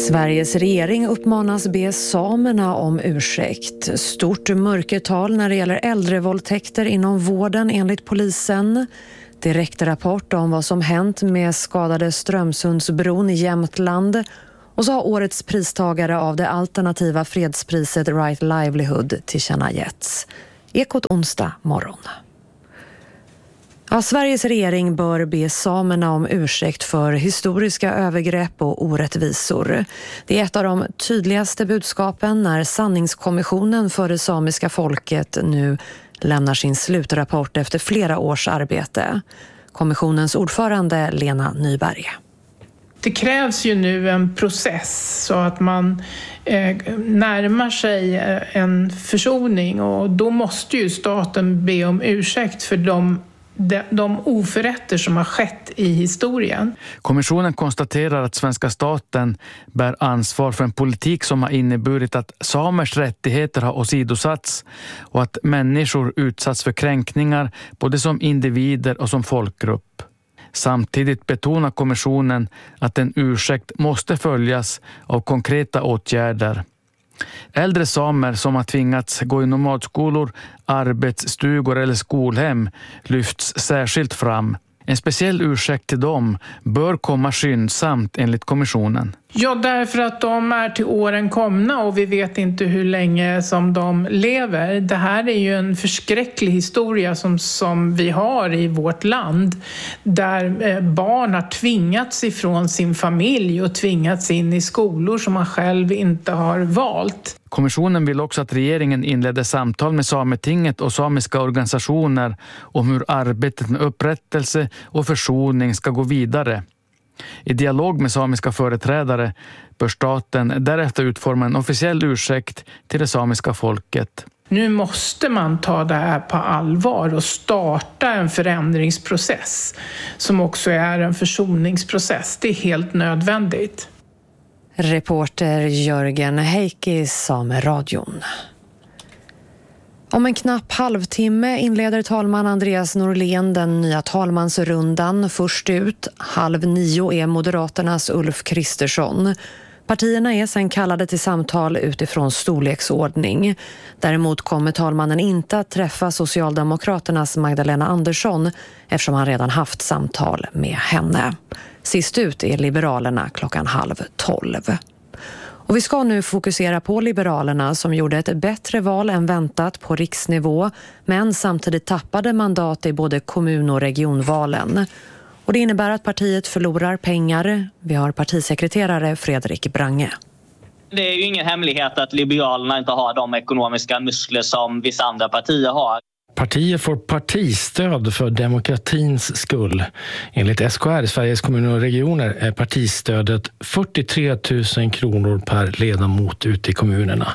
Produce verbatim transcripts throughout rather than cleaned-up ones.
Sveriges regering uppmanas be samerna om ursäkt. Stort mörkertal när det gäller äldrevåldtäkter inom vården enligt polisen. Direktrapport om vad som hänt med skadade Strömsundsbron i Jämtland. Och så har årets pristagare av det alternativa fredspriset Right Livelihood tillkännagetts. Ekot onsdag morgon. Ja, Sveriges regering bör be samerna om ursäkt för historiska övergrepp och orättvisor. Det är ett av de tydligaste budskapen när sanningskommissionen för det samiska folket nu lämnar sin slutrapport efter flera års arbete. Kommissionens ordförande Lena Nyberg. Det krävs ju nu en process så att man eh, närmar sig en försoning, och då måste ju staten be om ursäkt för de De, de oförrätter som har skett i historien. Kommissionen konstaterar att svenska staten bär ansvar för en politik som har inneburit att samers rättigheter har åsidosatts och att människor utsatts för kränkningar både som individer och som folkgrupp. Samtidigt betonar kommissionen att en ursäkt måste följas av konkreta åtgärder. Äldre samer som har tvingats gå i nomadskolor, arbetsstugor eller skolhem lyfts särskilt fram. En speciell ursäkt till dem bör komma skyndsamt enligt kommissionen. Ja, därför att de är till åren komna och vi vet inte hur länge som de lever. Det här är ju en förskräcklig historia som, som vi har i vårt land, där barn har tvingats ifrån sin familj och tvingats in i skolor som man själv inte har valt. Kommissionen vill också att regeringen inledde samtal med Sametinget och samiska organisationer om hur arbetet med upprättelse och försoning ska gå vidare. I dialog med samiska företrädare bör staten därefter utforma en officiell ursäkt till det samiska folket. Nu måste man ta det här på allvar och starta en förändringsprocess som också är en försoningsprocess. Det är helt nödvändigt. Reporter Jörgen Heikki, Sameradion. Om en knapp halvtimme inleder talman Andreas Norlén den nya talmansrundan. Först ut, halv nio, är Moderaternas Ulf Kristersson. Partierna är sedan kallade till samtal utifrån storleksordning. Däremot kommer talmannen inte att träffa Socialdemokraternas Magdalena Andersson eftersom han redan haft samtal med henne. Sist ut är Liberalerna klockan halv tolv. Och vi ska nu fokusera på Liberalerna som gjorde ett bättre val än väntat på riksnivå, men samtidigt tappade mandat i både kommun- och regionvalen. Och det innebär att partiet förlorar pengar. Vi har partisekreterare Fredrik Brange. Det är ju ingen hemlighet att Liberalerna inte har de ekonomiska muskler som vissa andra partier har. Partier får partistöd för demokratins skull. Enligt S K R, Sveriges kommuner och regioner, är partistödet fyrtiotre tusen kronor per ledamot ute i kommunerna.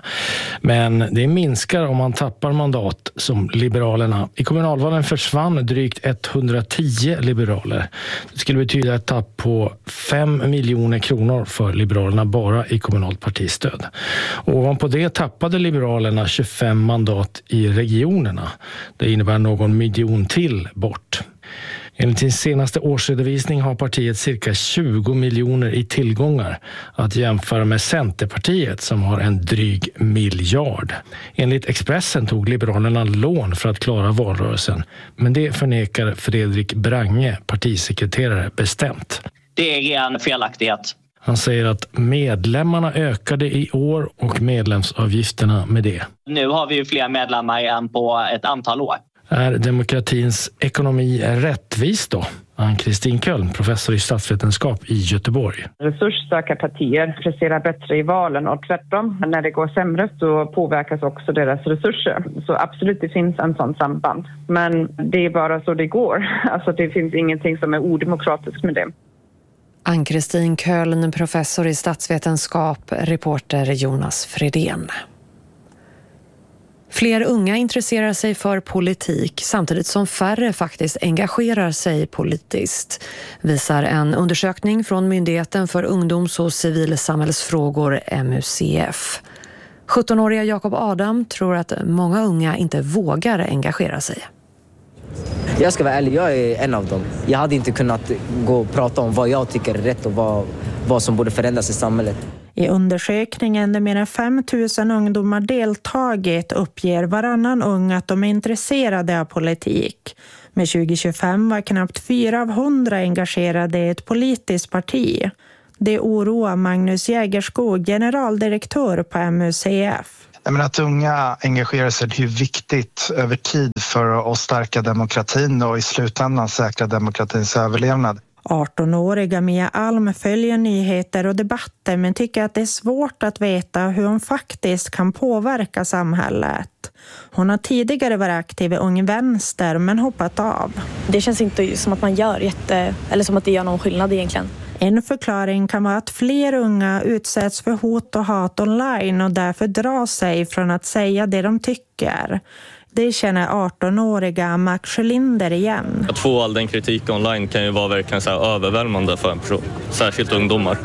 Men det minskar om man tappar mandat som Liberalerna. I kommunalvalen försvann drygt etthundratio liberaler. Det skulle betyda ett tapp på fem miljoner kronor för Liberalerna bara i kommunalt partistöd. Och ovanpå det tappade Liberalerna tjugofem mandat i regionerna. Det innebär någon miljon till bort. Enligt sin senaste årsredovisning har partiet cirka tjugo miljoner i tillgångar att jämföra med Centerpartiet som har en dryg miljard. Enligt Expressen tog Liberalerna lån för att klara valrörelsen, men det förnekar Fredrik Brange, partisekreterare, bestämt. Det är ren felaktighet. Han säger att medlemmarna ökade i år och medlemsavgifterna med det. Nu har vi ju fler medlemmar än på ett antal år. Är demokratins ekonomi rättvis då? Ann-Kristin Köln, professor i statsvetenskap i Göteborg. Resursstarka partier presterar bättre i valen och tvärtom. När det går sämre så påverkas också deras resurser. Så absolut, det finns en sån samband. Men det är bara så det går. Alltså det finns ingenting som är odemokratiskt med det. Ann-Kristin Köln, professor i statsvetenskap, reporter Jonas Fredén. Fler unga intresserar sig för politik samtidigt som färre faktiskt engagerar sig politiskt, visar en undersökning från Myndigheten för ungdoms- och civilsamhällsfrågor M U C F. sjuttonåriga Jakob Adam tror att många unga inte vågar engagera sig. Jag ska vara ärlig, jag är en av dem. Jag hade inte kunnat gå och prata om vad jag tycker är rätt och vad, vad som borde förändras i samhället. I undersökningen där mer än fem tusen ungdomar deltagit uppger varannan ung att de är intresserade av politik. Med tjugo tjugofem var knappt fyra av hundra engagerade i ett politiskt parti. Det oroar Magnus Jägerskog, generaldirektör på M U C F. Men att unga engagerar sig är viktigt över tid för att stärka demokratin och i slutändan säkra demokratins överlevnad. arton-åriga Mia Alm följer nyheter och debatter men tycker att det är svårt att veta hur hon faktiskt kan påverka samhället. Hon har tidigare varit aktiv i Ung Vänster men hoppat av. Det känns inte som att man gör jätte, eller som att det gör någon skillnad egentligen. En förklaring kan vara att fler unga utsätts för hot och hat online och därför drar sig från att säga det de tycker. Det känner arton-åriga Max Schlinder igen. Att få all den kritik online kan ju vara verkligen så här överväldigande för en person, särskilt ungdomar.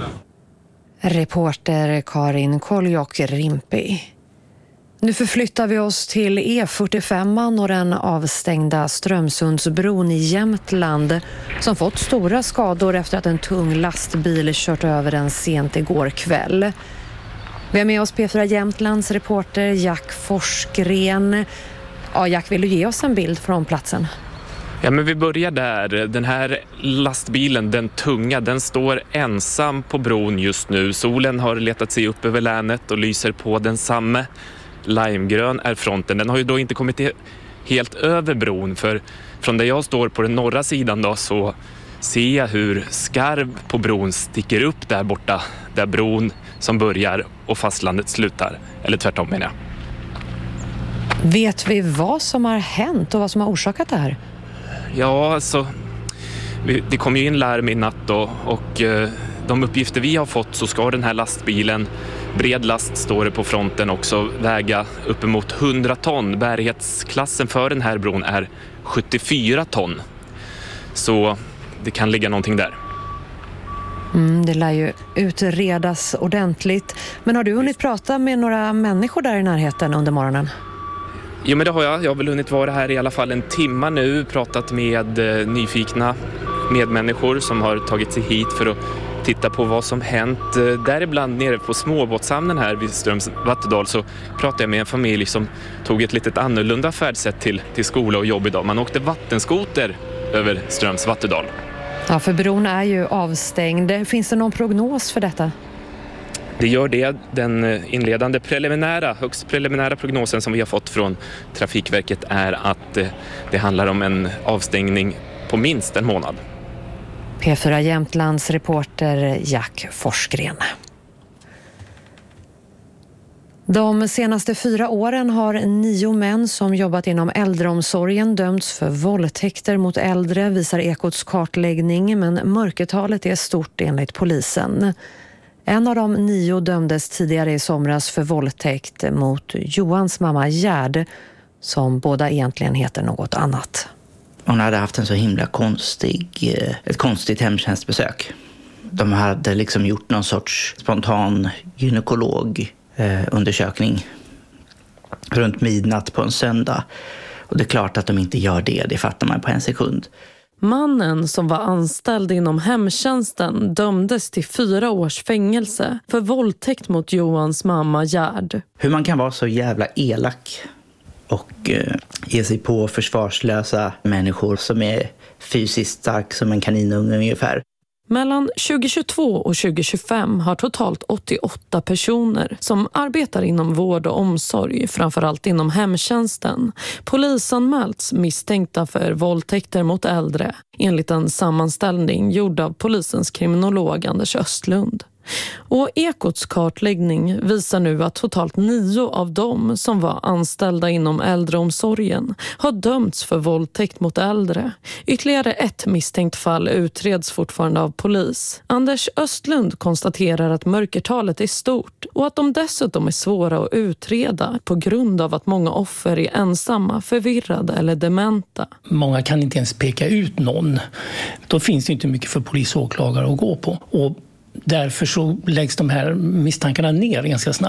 Reporter Karin Koljok-Rimpi. Nu förflyttar vi oss till E fyrtiofem och den avstängda Strömsundsbron i Jämtland som fått stora skador efter att en tung lastbil kört över den sent igår kväll. Vi har med oss P fyra Jämtlands reporter Jack Forsgren. Ja, Jack, vill du ge oss en bild från platsen? Ja, men vi börjar där. Den här lastbilen, den tunga, den står ensam på bron just nu. Solen har letat sig upp över länet och lyser på densamme. Limegrön är fronten. Den har ju då inte kommit helt över bron, för från där jag står på den norra sidan då så ser jag hur skarv på bron sticker upp där borta, där bron som börjar och fastlandet slutar. Eller tvärtom menar jag. Vet vi vad som har hänt och vad som har orsakat det här? Ja, alltså vi, det kom ju in larm i natt då, och eh, de uppgifter vi har fått så ska den här lastbilen, bred last står det på fronten också, väga uppemot hundra ton. Bärighetsklassen för den här bron är sjuttiofyra ton. Så det kan ligga någonting där. Mm, det lär ju utredas ordentligt. Men har du hunnit prata med några människor där i närheten under morgonen? Jo, men det har jag. Jag har väl hunnit vara här i alla fall en timma nu. Pratat med eh, nyfikna medmänniskor som har tagit sig hit för att titta på vad som hänt. Eh, däribland nere på småbåtshamnen här vid Ströms Vattedal så pratade jag med en familj som tog ett litet annorlunda färdsätt till, till skola och jobb idag. Man åkte vattenskoter över Ströms Vattedal. Ja, för bron är ju avstängd. Finns det någon prognos för detta? Det gör det. Den inledande preliminära, högst preliminära prognosen som vi har fått från Trafikverket är att det handlar om en avstängning på minst en månad. P fyra Jämtlands reporter Jack Forsgren. De senaste fyra åren har nio män som jobbat inom äldreomsorgen dömts för våldtäkter mot äldre, visar Ekots kartläggning, men mörkertalet är stort enligt polisen. En av de nio dömdes tidigare i somras för våldtäkt mot Johans mamma Gerd, som båda egentligen heter något annat. Hon hade haft en så himla konstig, ett konstigt hemtjänstbesök. De hade liksom gjort någon sorts spontan gynekolog eh, undersökning runt midnatt på en söndag. Och det är klart att de inte gör det, det fattar man på en sekund. Mannen som var anställd inom hemtjänsten dömdes till fyra års fängelse för våldtäkt mot Johans mamma Gerd. Hur man kan vara så jävla elak och eh, ge sig på försvarslösa människor som är fysiskt stark som en kaninunge ungefär. Mellan tjugo tjugotvå och tjugo tjugofem har totalt åttioåtta personer som arbetar inom vård och omsorg, framförallt inom hemtjänsten, polisanmälts misstänkta för våldtäkter mot äldre, enligt en sammanställning gjord av polisens kriminolog Anders Östlund. Och Ekots kartläggning visar nu att totalt nio av dem som var anställda inom äldreomsorgen har dömts för våldtäkt mot äldre. Ytterligare ett misstänkt fall utreds fortfarande av polis. Anders Östlund konstaterar att mörkertalet är stort och att de dessutom är svåra att utreda på grund av att många offer är ensamma, förvirrade eller dementa. Många kan inte ens peka ut någon. Då finns det inte mycket för polisåklagare att gå på. Och därför så läggs de här misstankarna ner ganska snabbt.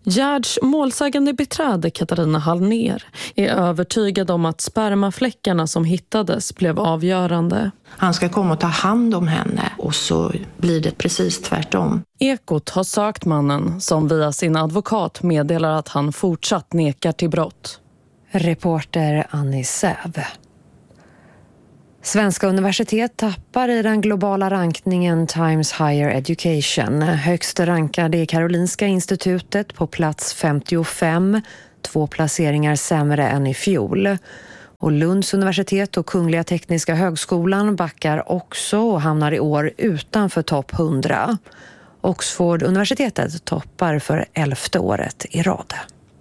Gerds målsägande beträde Katarina Hallner är övertygad om att spermafläckarna som hittades blev avgörande. Han ska komma och ta hand om henne och så blir det precis tvärtom. Ekot har sökt mannen som via sin advokat meddelar att han fortsatt nekar till brott. Reporter Annie Säv. Svenska universitet tappar i den globala rankningen Times Higher Education. Högst rankade är Karolinska institutet på plats femtiofem, två placeringar sämre än i fjol. Och Lunds universitet och Kungliga Tekniska högskolan backar också och hamnar i år utanför topp hundra. Oxford universitetet toppar för elfte året i rad.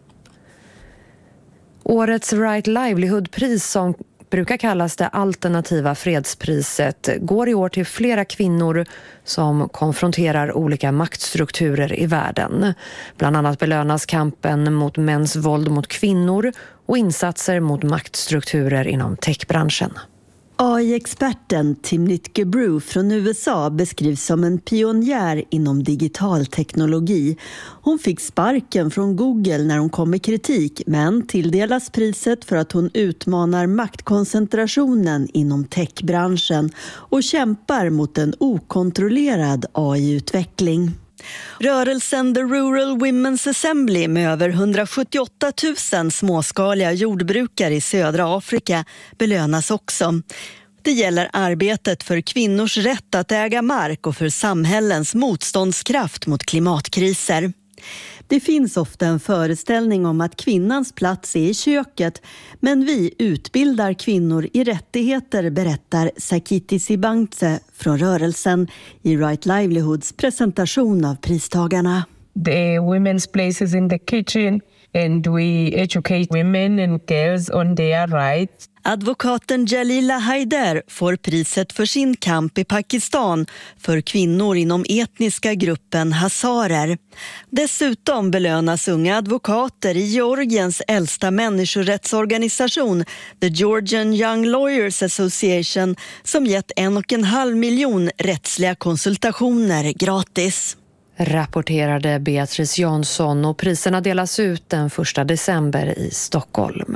Årets Right Livelihood-pris som brukar kallas det alternativa fredspriset går i år till flera kvinnor som konfronterar olika maktstrukturer i världen. Bland annat belönas kampen mot mäns våld mot kvinnor och insatser mot maktstrukturer inom techbranschen. A I-experten Timnit Gebru från U S A beskrivs som en pionjär inom digital teknologi. Hon fick sparken från Google när hon kom med kritik, men tilldelas priset för att hon utmanar maktkoncentrationen inom techbranschen och kämpar mot en okontrollerad A I-utveckling. Rörelsen The Rural Women's Assembly med över hundrasjuttioåtta tusen småskaliga jordbrukare i södra Afrika belönas också. Det gäller arbetet för kvinnors rätt att äga mark och för samhällens motståndskraft mot klimatkriser. Det finns ofta en föreställning om att kvinnans plats är i köket, men vi utbildar kvinnor i rättigheter, berättar Sakiti Sibangtse från rörelsen i Right Livelihoods presentation av pristagarna. The women's places in the kitchen and we educate women and girls on their rights. Advokaten Jalila Haider får priset för sin kamp i Pakistan för kvinnor inom etniska gruppen hazarer. Dessutom belönas unga advokater i Georgiens äldsta människorättsorganisation, The Georgian Young Lawyers Association, som gett en och en halv miljon rättsliga konsultationer gratis. Rapporterade Beatrice Jansson, och priserna delas ut den första december i Stockholm.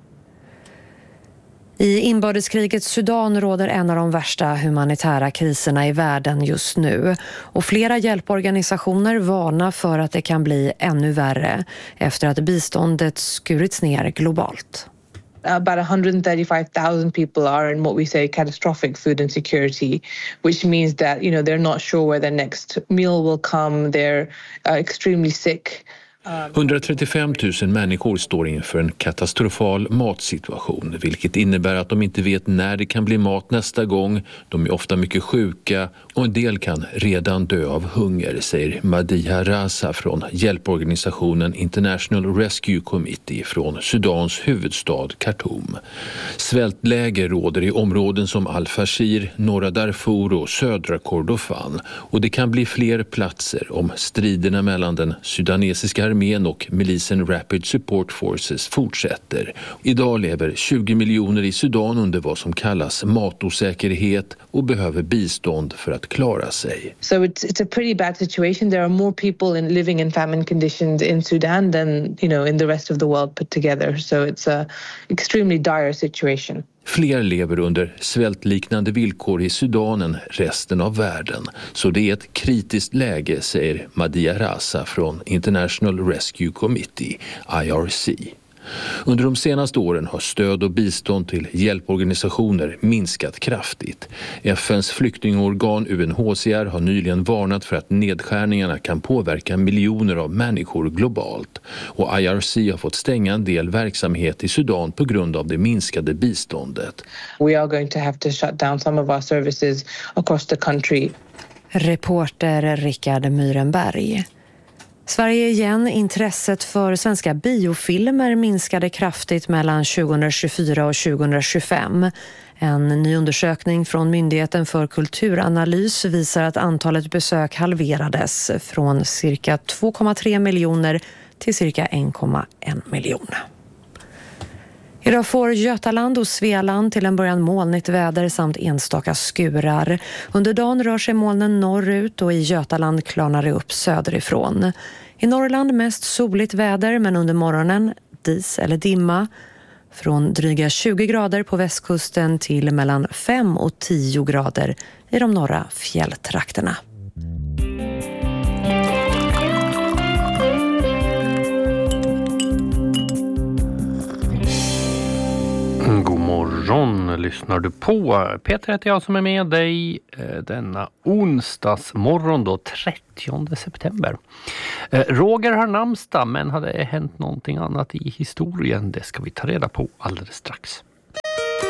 I inbördeskrigets Sudan råder en av de värsta humanitära kriserna i världen just nu, och flera hjälporganisationer varnar för att det kan bli ännu värre efter att biståndet skurits ner globalt. About one hundred thirty-five thousand people are in what we say catastrophic food insecurity, which means that, you know, they're not sure where their next meal will come. They're uh, extremely sick. hundratrettiofem tusen människor står inför en katastrofal matsituation, vilket innebär att de inte vet när det kan bli mat nästa gång. De är ofta mycket sjuka och en del kan redan dö av hunger, säger Madiha Raza från hjälporganisationen International Rescue Committee från Sudans huvudstad Khartoum. Svältläger råder i områden som Al-Fashir, norra Darfur och södra Kordofan, och det kan bli fler platser om striderna mellan den sudanesiska armén och milisen Rapid Support Forces fortsätter. Idag lever tjugo miljoner i Sudan under vad som kallas matosäkerhet och behöver bistånd för att klara sig. So it's it's a pretty bad situation. There are more people in living in famine conditions in Sudan than, you know, in the rest of the world put together. So it's a extremely dire situation. Fler lever under svältliknande villkor i Sudan än resten av världen. Så det är ett kritiskt läge, säger Madiha Raza från International Rescue Committee, I R C. Under de senaste åren har stöd och bistånd till hjälporganisationer minskat kraftigt. F N:s flyktingorgan U N H C R har nyligen varnat för att nedskärningarna kan påverka miljoner av människor globalt. Och I R C har fått stänga en del verksamhet i Sudan på grund av det minskade biståndet. We are going to have to shut down some of our services across the country. Reporter Rickard Myrenberg. Sverige igen. Intresset för svenska biofilmer minskade kraftigt mellan tjugohundratjugofyra och tjugohundratjugofem. En ny undersökning från Myndigheten för kulturanalys visar att antalet besök halverades från cirka två komma tre miljoner till cirka en komma en miljon. Idag får Götaland och Svealand till en början molnigt väder samt enstaka skurar. Under dagen rör sig molnen norrut och i Götaland klarnar det upp söderifrån. I Norrland mest soligt väder men under morgonen dis eller dimma. Från dryga tjugo grader på västkusten till mellan fem och tio grader i de norra fjälltrakterna. God morgon, lyssnar du på. Peter heter jag som är med dig denna onsdagsmorgon då, trettionde september. Roger har namnsdag, men hade hänt någonting annat i historien? Det ska vi ta reda på alldeles strax.